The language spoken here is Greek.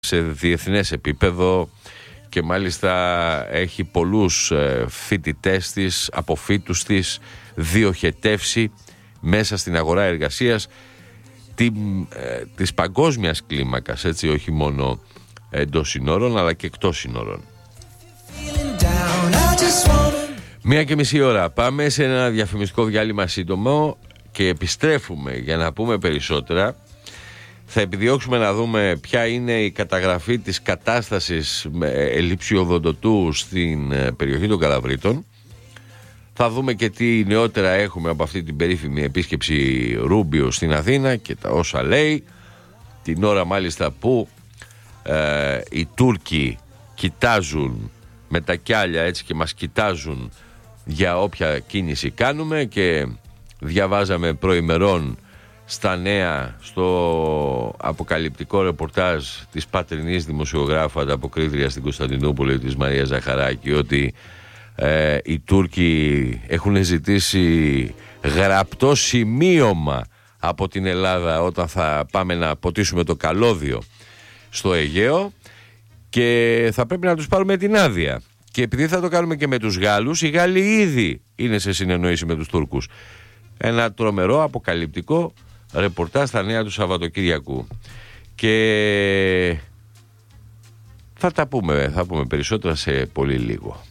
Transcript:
σε διεθνές επίπεδο και μάλιστα έχει πολλούς φοιτητές της, αποφύτους της, διοχετεύσει μέσα στην αγορά εργασίας της παγκόσμιας κλίμακας, έτσι, όχι μόνο εντός συνόρων αλλά και εκτός συνόρων. 1:30 ώρα. Πάμε σε ένα διαφημιστικό διάλειμμα σύντομο και επιστρέφουμε για να πούμε περισσότερα. Θα επιδιώξουμε να δούμε ποια είναι η καταγραφή της κατάστασης ελλείψη οδοντοτού στην περιοχή των Καλαβρίτων. Θα δούμε και τι νεότερα έχουμε από αυτή την περίφημη επίσκεψη Ρούμπιο στην Αθήνα και τα όσα λέει. Την ώρα μάλιστα που οι Τούρκοι κοιτάζουν με τα κιάλια, έτσι, και μας κοιτάζουν για όποια κίνηση κάνουμε, και διαβάζαμε προημερών στα νέα, στο αποκαλυπτικό ρεπορτάζ της πατρινής δημοσιογράφου ανταποκρίτριας στην Κωνσταντινούπολη, της Μαρίας Ζαχαράκη, ότι οι Τούρκοι έχουν ζητήσει γραπτό σημείωμα από την Ελλάδα όταν θα πάμε να ποτίσουμε το καλώδιο στο Αιγαίο, και θα πρέπει να τους πάρουμε την άδεια. Και επειδή θα το κάνουμε και με τους Γάλλους, οι Γάλλοι ήδη είναι σε συνεννόηση με τους Τούρκους. Ένα τρομερό αποκαλυπτικό ρεπορτάζ στα νέα του Σαββατοκύριακου. Και θα πούμε περισσότερα σε πολύ λίγο.